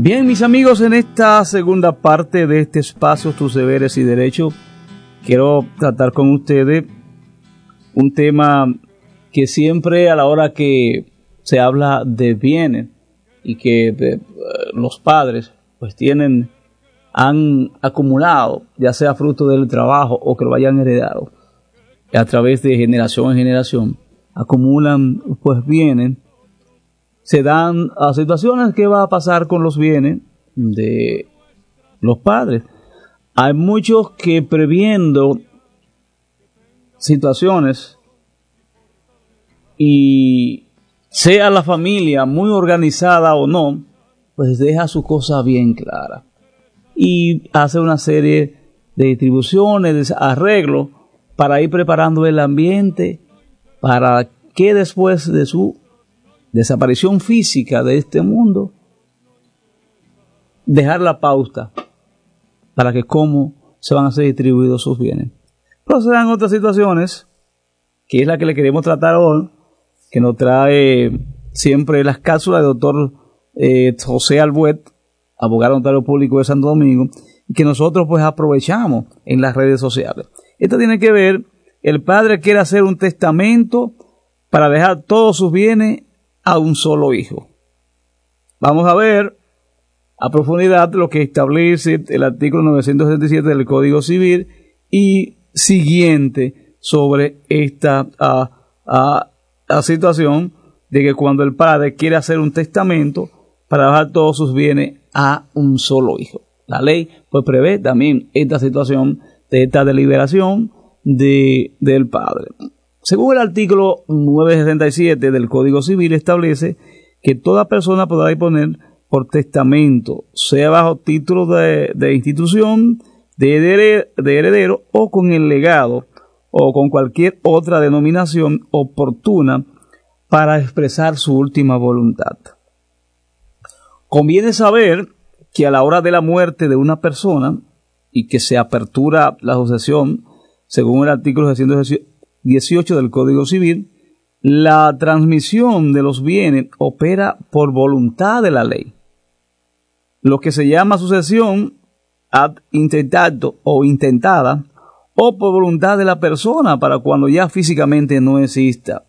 Bien, mis amigos, en esta segunda parte de este espacio, Tus Deberes y Derechos, quiero tratar con ustedes un tema que siempre a la hora que se habla de bienes y que los padres pues han acumulado, ya sea fruto del trabajo o que lo hayan heredado, a través de generación en generación, acumulan pues bienes. Se dan a situaciones que va a pasar con los bienes de los padres. Hay muchos que previendo situaciones y sea la familia muy organizada o no, pues deja su cosa bien clara y hace una serie de distribuciones, de arreglos para ir preparando el ambiente para que después de su desaparición física de este mundo, dejar la pauta para que cómo se van a ser distribuidos sus bienes. Pero se dan otras situaciones, que es la que le queremos tratar hoy, que nos trae siempre las cápsulas del doctor José Albuet, abogado notario público de Santo Domingo, y que nosotros pues aprovechamos en las redes sociales. Esto tiene que ver, el padre quiere hacer un testamento para dejar todos sus bienes a un solo hijo. Vamos a ver a profundidad lo que establece el artículo 977 del Código Civil y siguiente sobre esta situación de que cuando el padre quiere hacer un testamento para dejar todos sus bienes a un solo hijo. La ley pues prevé también esta situación de esta deliberación del padre. Según el artículo 967 del Código Civil establece que toda persona podrá disponer por testamento, sea bajo título de institución, de heredero o con el legado o con cualquier otra denominación oportuna para expresar su última voluntad. Conviene saber que a la hora de la muerte de una persona y que se apertura la sucesión, según el artículo 618 del Código Civil, la transmisión de los bienes opera por voluntad de la ley. Lo que se llama sucesión ad intestato o intentada, o por voluntad de la persona para cuando ya físicamente no exista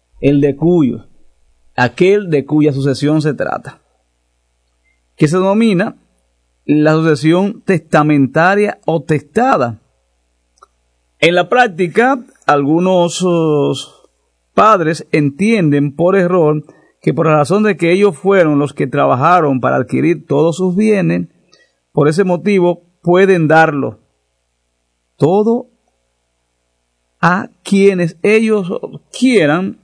aquel de cuya sucesión se trata, que se denomina la sucesión testamentaria o testada. En la práctica, algunos padres entienden por error que por la razón de que ellos fueron los que trabajaron para adquirir todos sus bienes, por ese motivo pueden darlo todo a quienes ellos quieran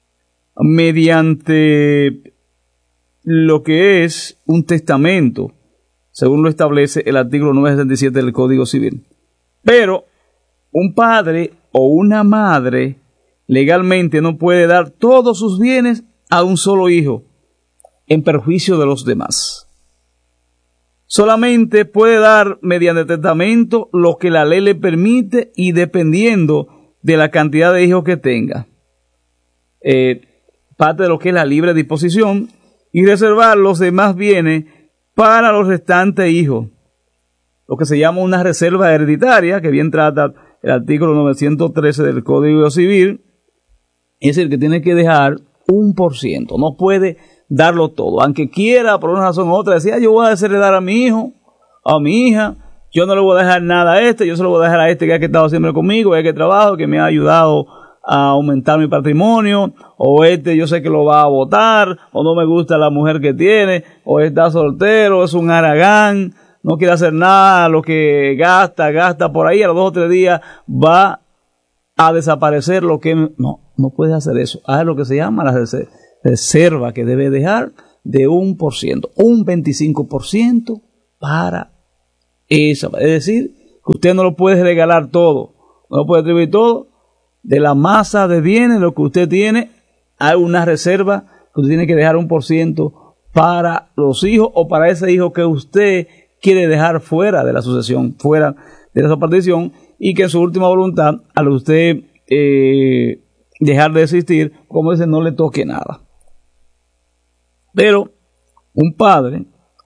mediante lo que es un testamento, según lo establece el artículo 967 del Código Civil. Pero un padre o una madre legalmente no puede dar todos sus bienes a un solo hijo en perjuicio de los demás. Solamente puede dar mediante testamento lo que la ley le permite y dependiendo de la cantidad de hijos que tenga. Parte de lo que es la libre disposición y reservar los demás bienes para los restantes hijos. Lo que se llama una reserva hereditaria, que bien trata el artículo 913 del Código Civil, es el que tiene que dejar 1%, no puede darlo todo, aunque quiera por una razón u otra decir, yo voy a desheredar a mi hijo, a mi hija, yo no le voy a dejar nada a este, yo se lo voy a dejar a este que ha estado siempre conmigo, que trabajo, que me ha ayudado a aumentar mi patrimonio, o este yo sé que lo va a votar, o no me gusta la mujer que tiene, o está soltero, es un haragán, no quiere hacer nada, lo que gasta por ahí, a los 2 o 3 días va a desaparecer lo que... No puede hacer eso. Haz lo que se llama la reserva que debe dejar de 1%, un 25% para esa. Es decir, que usted no lo puede regalar todo, no lo puede atribuir todo. De la masa de bienes, lo que usted tiene, hay una reserva que usted tiene que dejar 1% para los hijos o para ese hijo que usted quiere dejar fuera de la sucesión, fuera de esa partición, y que en su última voluntad, al usted dejar de existir, como dice, no le toque nada. Pero un padre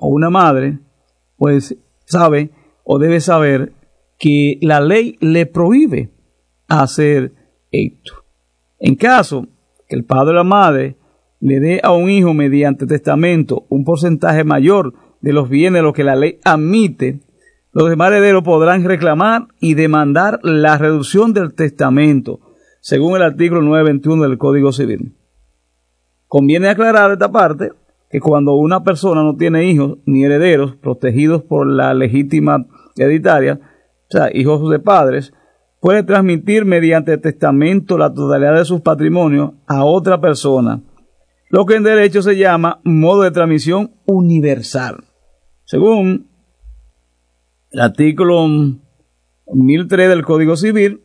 o una madre, pues sabe o debe saber que la ley le prohíbe hacer esto. En caso que el padre o la madre le dé a un hijo mediante testamento un porcentaje mayor de los bienes de lo que la ley admite, los demás herederos podrán reclamar y demandar la reducción del testamento, según el artículo 921 del Código Civil. Conviene aclarar esta parte, que cuando una persona no tiene hijos ni herederos protegidos por la legítima hereditaria, o sea, hijos de padres, puede transmitir mediante testamento la totalidad de sus patrimonios a otra persona, lo que en derecho se llama modo de transmisión universal. Según el artículo 1003 del Código Civil,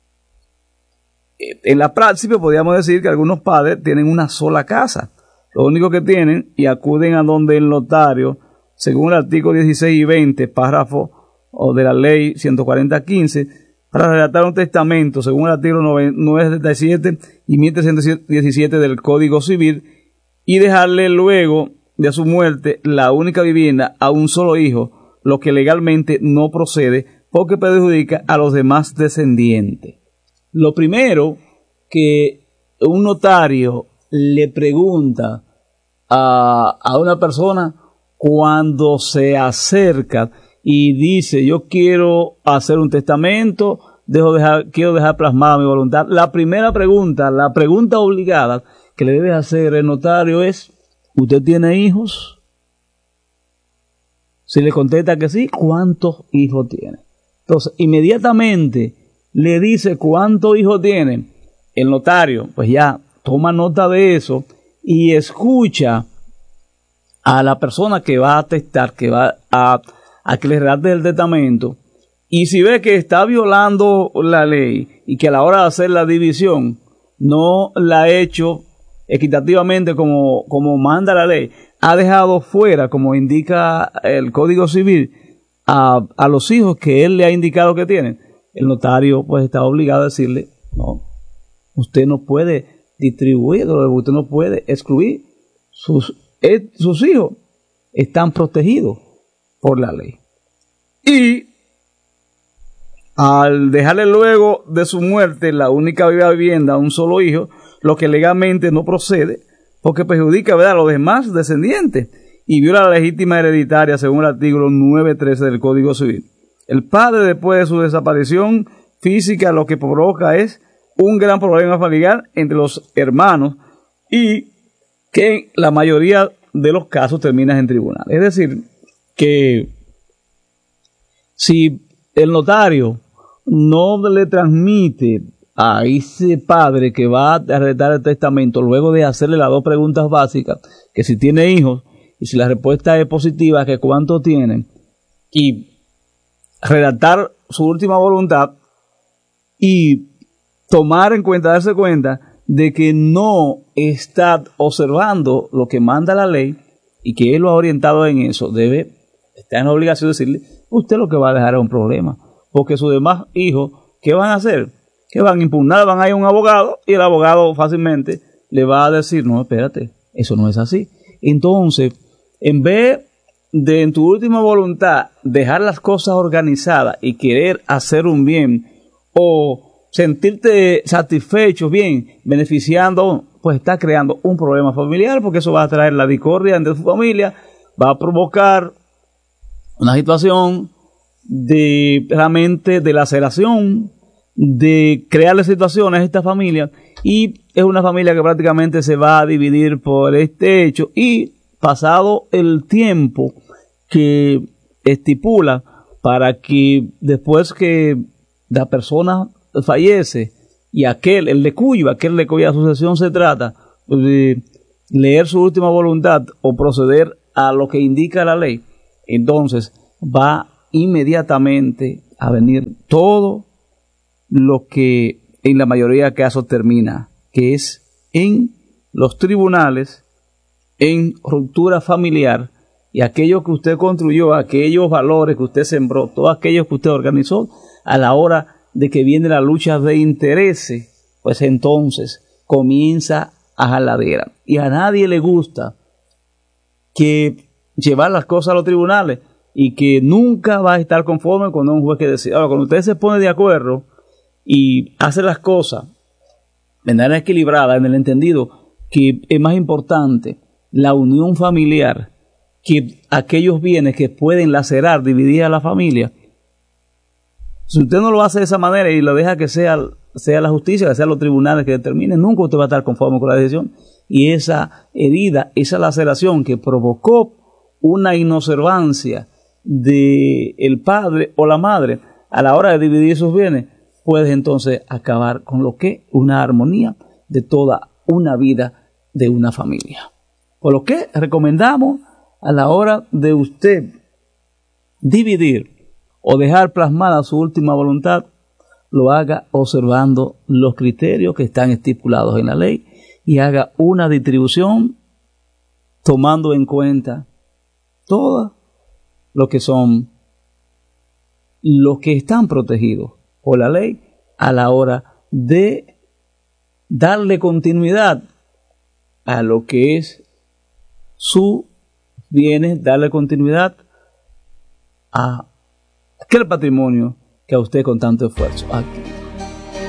en la práctica podríamos decir que algunos padres tienen una sola casa. Lo único que tienen y acuden a donde el notario, según el artículo 16 y 20, párrafo o de la ley 140-15, para redactar un testamento, según el artículo 977 y 1317 del Código Civil, y dejarle luego de su muerte la única vivienda a un solo hijo, lo que legalmente no procede porque perjudica a los demás descendientes. Lo primero que un notario le pregunta a una persona cuando se acerca y dice: yo quiero hacer un testamento, quiero dejar plasmada mi voluntad. La primera pregunta, la pregunta obligada que le debe hacer el notario es: ¿usted tiene hijos? Si le contesta que sí, ¿cuántos hijos tiene? Entonces, inmediatamente le dice cuántos hijos tiene. El notario, pues ya toma nota de eso y escucha a la persona que va a atestar, que va a que le redacte el testamento, y si ve que está violando la ley y que a la hora de hacer la división no la ha hecho equitativamente como manda la ley, ha dejado fuera, como indica el Código Civil, a los hijos que él le ha indicado que tienen, el notario pues está obligado a decirle: no, usted no puede distribuirlo, usted no puede excluir. Sus hijos están protegidos por la ley. Y al dejarle luego de su muerte la única vivienda a un solo hijo, lo que legalmente no procede, porque perjudica, ¿verdad?, a los demás descendientes y viola la legítima hereditaria según el artículo 913 del Código Civil. El padre, después de su desaparición física, lo que provoca es un gran problema familiar entre los hermanos y que la mayoría de los casos termina en tribunal. Es decir, que si el notario no le transmite a ese padre que va a redactar el testamento, luego de hacerle las dos preguntas básicas, que si tiene hijos y si la respuesta es positiva, que cuánto tienen, y redactar su última voluntad y tomar en cuenta, darse cuenta de que no está observando lo que manda la ley y que él lo ha orientado en eso, debe estar en la obligación de decirle: usted lo que va a dejar es un problema, porque sus demás hijos, ¿qué van a hacer? ¿Qué van a impugnar? Van a ir a un abogado y el abogado fácilmente le va a decir: no, espérate, eso no es así. Entonces, en vez de en tu última voluntad dejar las cosas organizadas y querer hacer un bien o sentirte satisfecho, bien, beneficiando, pues está creando un problema familiar, porque eso va a traer la discordia entre tu familia, va a provocar una situación de realmente de laceración, de crearle situaciones a esta familia, y es una familia que prácticamente se va a dividir por este hecho, y pasado el tiempo que estipula para que después que la persona fallece y aquel de cuya sucesión se trata, de leer su última voluntad o proceder a lo que indica la ley, entonces va inmediatamente a venir todo lo que en la mayoría de casos termina, que es en los tribunales, en ruptura familiar, y aquello que usted construyó, aquellos valores que usted sembró, todo aquello que usted organizó, a la hora de que viene la lucha de intereses, pues entonces comienza a jaladera. Y a nadie le gusta que llevar las cosas a los tribunales y que nunca va a estar conforme con un juez que decide. Ahora, cuando usted se pone de acuerdo y hace las cosas de manera equilibrada, en el entendido que es más importante la unión familiar que aquellos bienes que pueden lacerar, dividir a la familia. Si usted no lo hace de esa manera y lo deja que sea la justicia, que sean los tribunales que determinen, nunca usted va a estar conforme con la decisión. Y esa herida, esa laceración que provocó una inobservancia del padre o la madre a la hora de dividir sus bienes, puede entonces acabar con lo que una armonía de toda una vida de una familia. Por lo que recomendamos a la hora de usted dividir o dejar plasmada su última voluntad, lo haga observando los criterios que están estipulados en la ley y haga una distribución tomando en cuenta todo lo que son los que están protegidos por la ley a la hora de darle continuidad a lo que es su bienes, darle continuidad a aquel patrimonio que a usted con tanto esfuerzo adquirió.